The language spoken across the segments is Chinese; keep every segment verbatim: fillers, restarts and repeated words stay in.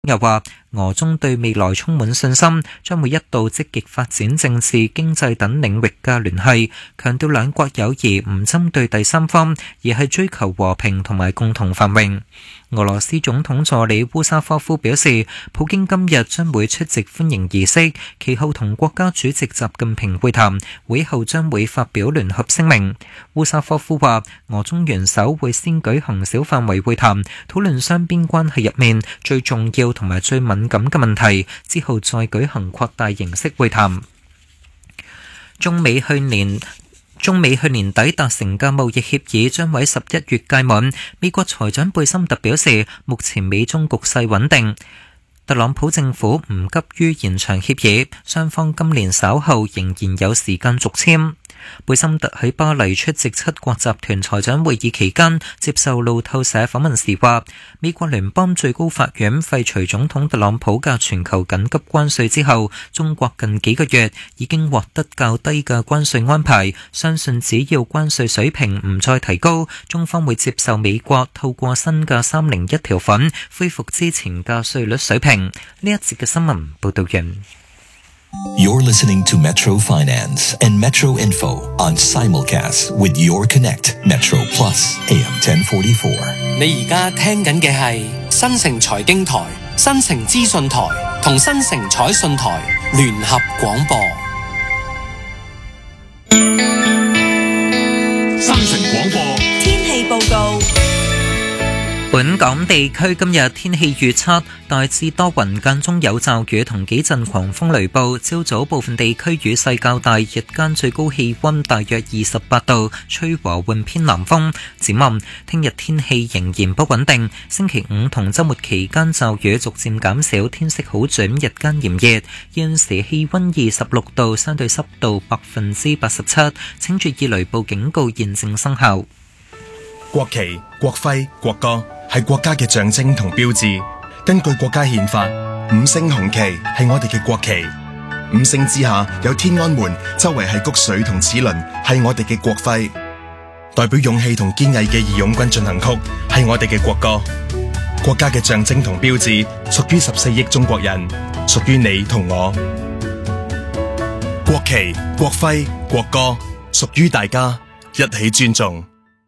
又話俄中對未來充滿信心，將會一度積極發展政治、經濟等領域嘅聯繫，強調兩國友誼唔針對第三方，而係追求和平同埋共同繁榮。俄羅斯總統助理烏沙科夫表示，普京今日將會出席歡迎儀式，其後同國家主席習近平會談，會後將會發表聯合聲明。烏沙科夫話，俄中元首會先舉行小範圍會談，討論雙邊關係入面最重要同埋最敏感嘅問題，之後再舉行擴大形式會談。中美去年中美去年底達成嘅貿易協議將喺十一月屆滿。美國財長貝森特表示，目前美中局勢穩定，特朗普政府唔急於延長協議，雙方今年稍後仍然有時間續簽。貝森特喺巴黎出席七國集團財長會議期間，接受路透社訪問時話，美國聯邦最高法院廢除總統特朗普嘅全球緊急關稅之後，中國近幾個月已經獲得較低嘅關稅安排，相信只要關稅水平唔再提高，中方會接受美國透過新嘅三零一條款恢復之前嘅稅率水平。呢一節嘅新聞報道完。 You're listening to Metro Finance and Metro Info on simulcast with Your Connect Metro Plus A M ten forty-four。 你而家聽緊嘅係新城財經台、新城資訊台同新城彩訊台聯合廣播。 新城廣播天氣報告。 本港地區今日天氣預測，大致多雲，間中有驟雨同幾陣狂風雷暴，朝早部分地區雨勢較大，日間最高氣溫大約二十八度，吹和緩偏南風。展望聽日天氣仍然不穩定，星期五同週末期間驟雨逐漸減少，天色好轉，日間炎熱。現時氣溫二十六度，相對濕度百分之八十七，請注意雷暴警告現正生效。 國旗、國徽、國歌係國家嘅象徵同標誌。根據國家憲法，五星紅旗係我哋嘅國旗。五星之下有天安門，周圍係穀穗同齒輪，係我哋嘅國徽。代表勇氣同堅毅嘅義勇軍進行曲係我哋嘅國歌。國家嘅象徵同標誌屬於十四億中國人，屬於你同我。國旗、國徽、國歌屬於大家，一起尊重。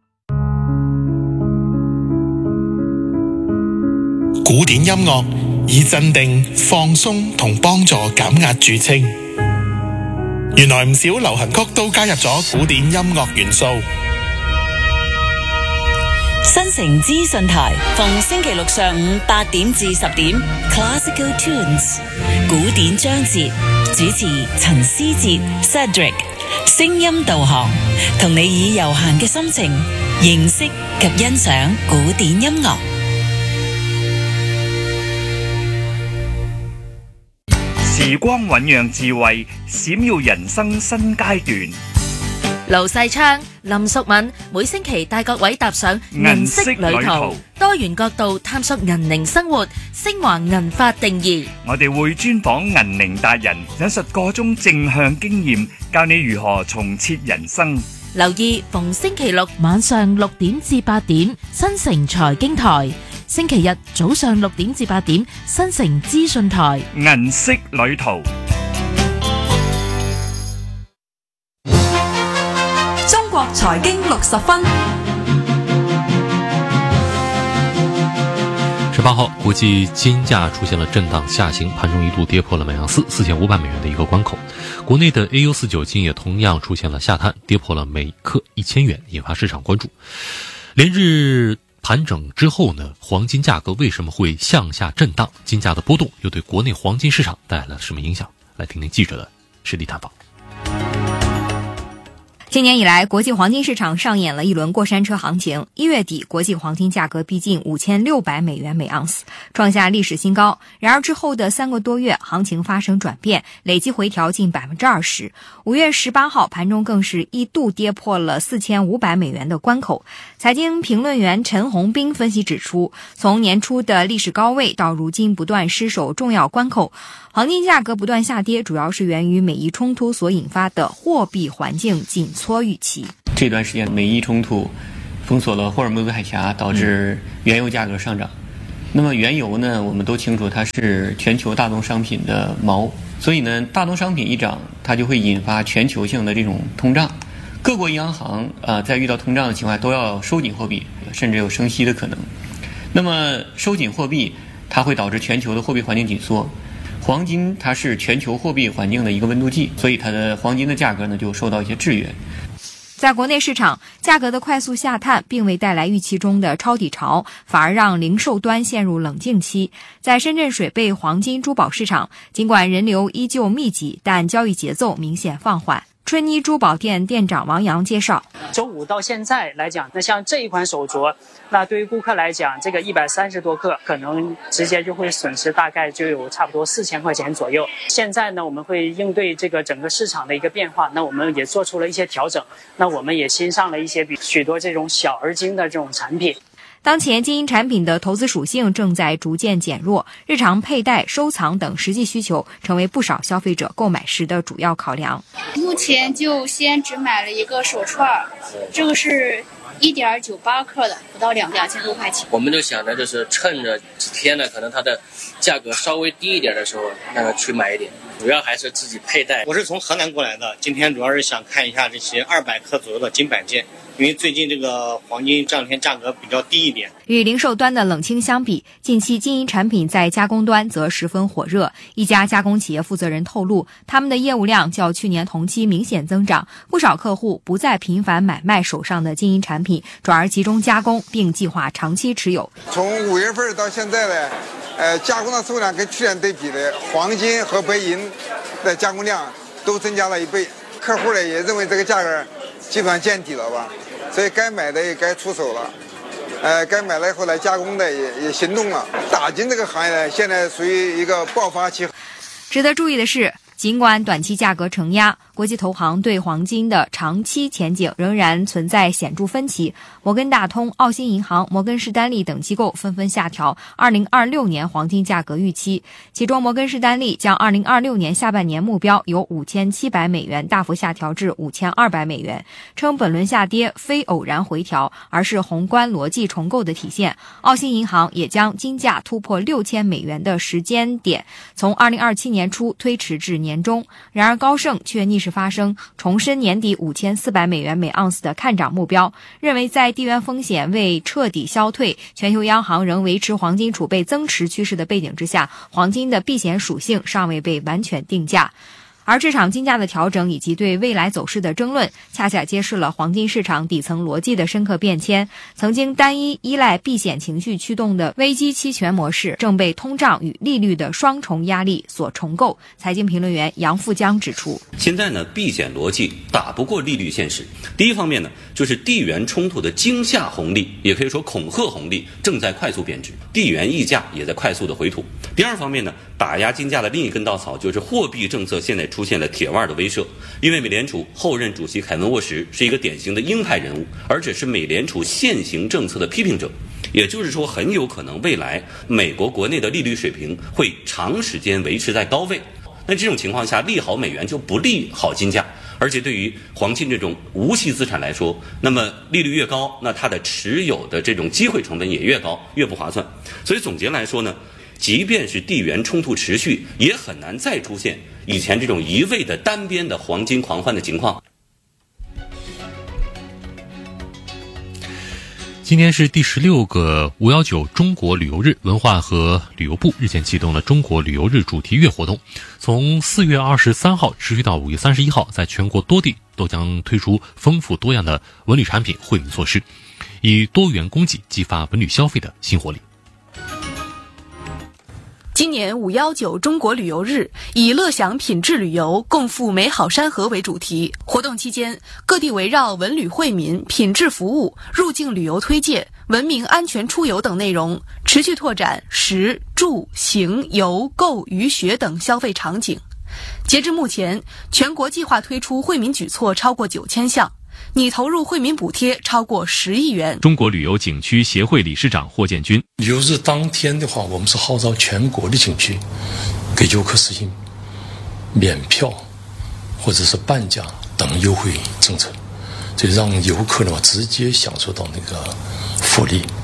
古典音樂以鎮定、放鬆同幫助減壓著稱。原來唔少流行曲都加入咗古典音樂元素。 新城資訊台逢星期六上午八點至十點 Classical Tunes 古典章節，主持陳思哲 Cedric， 聲音導航，同你以悠閒嘅心情認識及欣賞古典音樂。 時光醞釀智慧，閃耀人生新階段。 盧世昌、林淑敏每星期帶各位踏上銀色旅途，多元角度探索銀齡生活，升華銀髮定義。 我哋會專訪銀齡達人，引述各種正向經驗，教你如何重設人生。 留意逢星期六晚上六點至八點，新城財經台；星期日早上六點至八點，新城資訊台。 銀色旅途。 中國財經六十分。 十八號，國際金價出現了震盪下行，盤中一度跌破了每盎司四千五百美元的一個關口。國內的 A 幺四九金也同樣出現了下探，跌破了每克一千元，引發市場關注。連日盤整之後呢，黃金價格為什麼會向下震盪？金價的波動又對國內黃金市場帶來了什麼影響？來聽聽記者的實地探訪。 今年以來，國際黃金市場上演了一輪過山車行情。一月底，國際黃金價格逼近五千六百美元每盎司，創下歷史新高。然而之後的三個多月，行情發生轉變，累計回調近百分之二十。五月十八號盤中更是一度跌破了四千五百美元的關口。財經評論員陳宏斌分析指出，從年初的歷史高位到如今不斷失守重要關口，黃金價格不斷下跌，主要是源於美伊衝突所引發的貨幣環境緊縮預期。 這段時間美伊衝突封鎖了霍爾木茲海峽，導致原油價格上漲。 那么原油呢，我们都清楚它是全球大宗商品的锚，所以呢，大宗商品一涨，它就会引发全球性的这种通胀。各国央行啊、呃，在遇到通胀的情况下都要收紧货币，甚至有升息的可能。那么收紧货币，它会导致全球的货币环境紧缩。黄金它是全球货币环境的一个温度计，所以它的黄金的价格呢就受到一些制约。 在国内市场，价格的快速下探并未带来预期中的抄底潮，反而让零售端陷入冷静期。在深圳水贝黄金珠宝市场，尽管人流依旧密集，但交易节奏明显放缓。春妮珠宝店店长王阳介绍， 周五到现在来讲，那像这一款手镯，那对于顾客来讲，这个一百三十多克可能直接就会损失大概就有差不多四千块钱左右。现在呢，我们会应对这个整个市场的一个变化，那我们也做出了一些调整，那我们也新上了一些比许多这种小而精的这种产品。 当前金银产品的投资属性正在逐渐减弱，日常佩戴、收藏等实际需求成为不少消费者购买时的主要考量。 目前就先只买了一个手串，这个是一点九八克的，不到两两千多块钱。 我们就想着就是趁着几天呢，可能它的价格稍微低一点的时候，那个去买一点。主要还是自己佩戴。 我是从河南过来的，今天主要是想看一下这些二百克左右的金摆件，因为最近这个黄金这两天价格比较低一点。 与零售端的冷清相比，近期金银产品在加工端则十分火热。一家加工企业负责人透露，他们的业务量较去年同期明显增长，不少客户不再频繁买卖手上的金银产品，转而集中加工，并计划长期持有。 从五月份到现在呢，呃，加工的数量跟去年对比的，黄金和白银的加工量都增加了一倍。客户呢也认为这个价格基本上见底了吧，所以该买的也该出手了，呃，该买了以后来加工的也也行动了。打金这个行业呢，现在属于一个爆发期。 值得注意的是，尽管短期价格承压，国际投行对黄金的长期前景仍然存在显著分歧。摩根大通、澳新银行、摩根士丹利等机构纷纷下调二零二六年黄金价格预期，其中摩根士丹利将二零二六年下半年目标由五千七百美元大幅下调至五千二百美元，称本轮下跌非偶然回调，而是宏观逻辑重构的体现。澳新银行也将金价突破六千美元的时间点从二零二七年初推迟至年中。然而高盛却逆势发声，重申年底五千四百美元每盎司的看涨目标，认为在地缘风险未彻底消退，全球央行仍维持黄金储备增持趋势的背景之下，黄金的避险属性尚未被完全定价。而这场金价的调整以及对未来走势的争论，恰恰揭示了黄金市场底层逻辑的深刻变迁。曾经单一依赖避险情绪驱动的危机期权模式，正被通胀与利率的双重压力所重构。财经评论员杨富江指出， 现在呢，避险逻辑打不过利率现实。第一方面呢，就是地缘冲突的惊吓红利，也可以说恐吓红利正在快速贬值，地缘溢价也在快速的回吐。第二方面呢，打压金价的另一根稻草就是货币政策现在出现了铁腕的威慑，因为美联储后任主席凯文沃什是一个典型的鹰派人物，而且是美联储现行政策的批评者，也就是说很有可能未来美国国内的利率水平会长时间维持在高位。那这种情况下，利好美元就不利好金价，而且对于黄金这种无息资产来说，那么利率越高，那它的持有的这种机会成本也越高，越不划算。所以总结来说呢，即便是地缘冲突持续，也很难再出现以前这种一味的单边的黄金狂欢的情况。 今天是第十六个五一九中国旅游日，文化和旅游部日前启动了中国旅游日主题月活动，从四月二十三号持续到五月三十一号，在全国多地都将推出丰富多样的文旅产品惠民措施，以多元供给激发文旅消费的新活力。 今年五一九中国旅游日以乐享品质旅游，共赴美好山河为主题。活动期间，各地围绕文旅惠民、品质服务、入境旅游推介、文明安全出游等内容，持续拓展食、住、行、游、购、娱、学等消费场景。截至目前，全国计划推出惠民举措超过九千项，拟投入惠民补贴超过十亿元。 中国旅游景区协会理事长霍建军， 旅游日当天的话，我们是号召全国的景区给游客实行免票或者是半价等优惠政策，所以让游客呢直接享受到那个福利。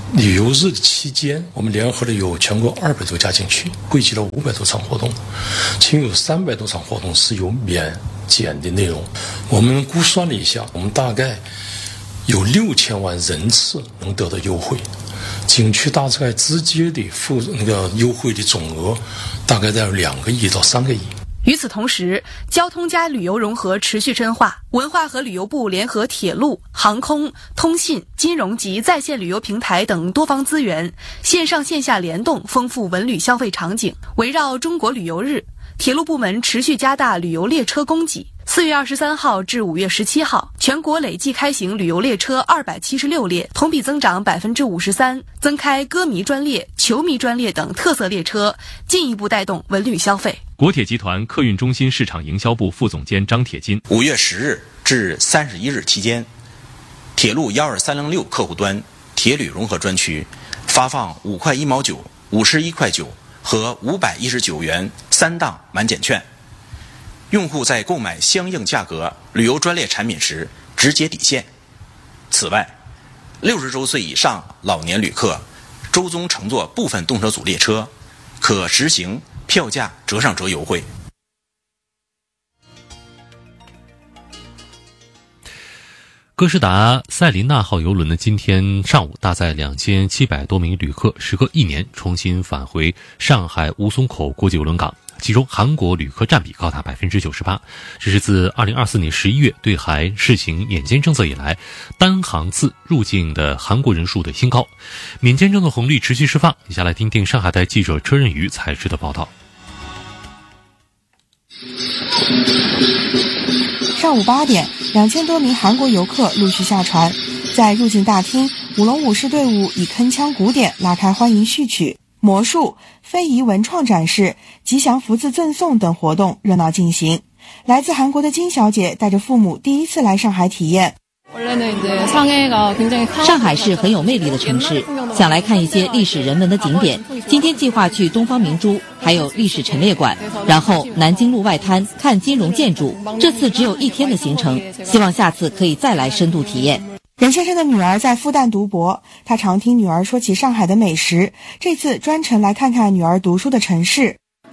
旅游日的期间，我们联合了有全国二百多家景区，汇集了五百多场活动，其中有三百多场活动是有免检的内容。我们估算了一下，我们大概有六千万人次能得到优惠，景区大概直接的付那个优惠的总额大概在两个亿到三个亿。 与此同时，交通加旅游融合持续深化，文化和旅游部联合铁路、航空、通信、金融及在线旅游平台等多方资源，线上线下联动，丰富文旅消费场景。围绕中国旅游日，铁路部门持续加大旅游列车供给。四月二十三号至五月十七号，全国累计开行旅游列车二百七十六列，同比增长百分之五十三，增开歌迷专列、球迷专列等特色列车，进一步带动文旅消费。 国铁集团客运中心市场营销部副总监张铁金， 五月十日至三十一日期间，铁路幺二三零六客户端铁旅融合专区发放五块一毛九、五十一块九和五百一十九元三档满减券。用户在购买相应价格旅游专列产品时直接抵现。此外，六十周岁以上老年旅客周中乘坐部分动车组列车，可实行票价折上折优惠。 哥斯达塞琳娜号邮轮呢，今天上午搭载两千七百多名旅客，时隔一年重新返回上海吴淞口国际邮轮港。其中韩国旅客占比高达百分之九十八，这是自二零二四年十一月对韩试行免签政策以来，单航次入境的韩国人数的新高。免签政策红利持续释放，接下来听听上海台记者车任宇采制的报道。 上午八点，两千多名韩国游客陆续下船，在入境大厅，舞龙舞狮队伍以铿锵鼓点拉开欢迎序曲。魔术、非遗文创展示、吉祥福字赠送等活动热闹进行。来自韩国的金小姐带着父母第一次来上海体验。 上海是很有魅力的城市，想来看一些历史人文的景点。今天计划去东方明珠，还有历史陈列馆，然后南京路外滩看金融建筑。这次只有一天的行程，希望下次可以再来深度体验。 任先生的女儿在复旦读博，他常听女儿说起上海的美食，这次专程来看看女儿读书的城市。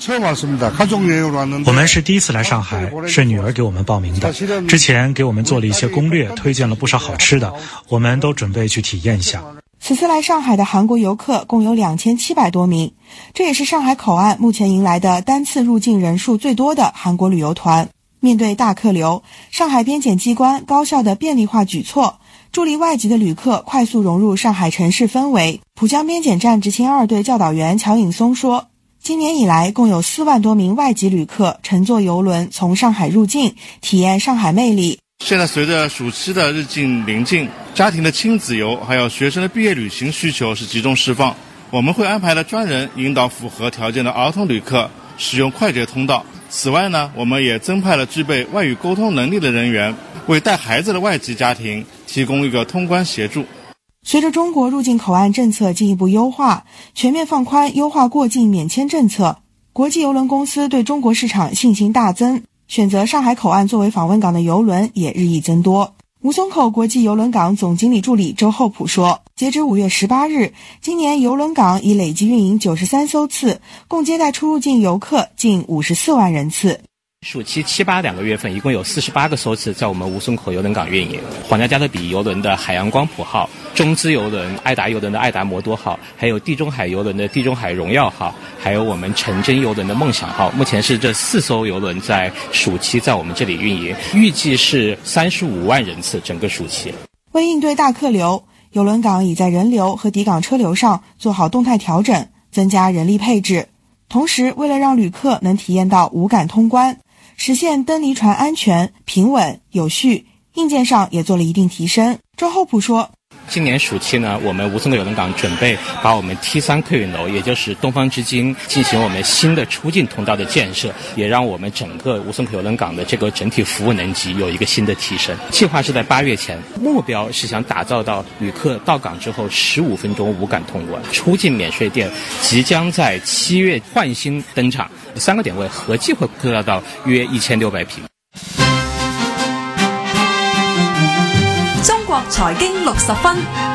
我们是第一次来上海，是女儿给我们报名的，之前给我们做了一些攻略，推荐了不少好吃的，我们都准备去体验一下。 此次来上海的韩国游客共有两千七百多名，这也是上海口岸目前迎来的单次入境人数最多的韩国旅游团。面对大客流，上海边检机关高效的便利化举措，助力外籍的旅客快速融入上海城市氛围。浦江边检站执勤二队教导员乔颖松说，今年以来共有四万多名外籍旅客乘坐邮轮从上海入境，体验上海魅力。 现在随着暑期的日近临近，家庭的亲子游还有学生的毕业旅行需求是集中释放，我们会安排了专人引导符合条件的儿童旅客使用快捷通道。此外呢，我们也增派了具备外语沟通能力的人员，为带孩子的外籍家庭提供一个通关协助。 随着中国入境口岸政策进一步优化，全面放宽优化过境免签政策，国际邮轮公司对中国市场信心大增，选择上海口岸作为访问港的邮轮也日益增多。吴淞口国际邮轮港总经理助理周厚普说，截至五月十八日，今年邮轮港已累计运营九十三艘次，共接待出入境游客近五十四万人次。 暑期七八两个月份，一共有四十八个艘次在我们吴淞口邮轮港运营。皇家加勒比邮轮的海洋光谱号、中资邮轮爱达邮轮的爱达摩多号，还有地中海邮轮的地中海荣耀号，还有我们城真邮轮的梦想号，目前是这四艘邮轮在暑期在我们这里运营，预计是三十五万人次整个暑期。 为应对大客流，邮轮港已在人流和抵港车流上做好动态调整，增加人力配置。同时，为了让旅客能体验到无感通关，实现登离船安全、平稳、有序，硬件上也做了一定提升。周厚普说， 今年暑期呢，我们吴淞口邮轮港准备把我们 T 三 客运楼，也就是东方之金，进行我们新的出境通道的建设，也让我们整个吴淞口邮轮港的这个整体服务能级有一个新的提升。计划是在八月前，目标是想打造到旅客到港之后十五分钟无感通关。出境免税店即将在七月换新登场，三个点位合计会扩大到约一千六百平。 中國財經六十分。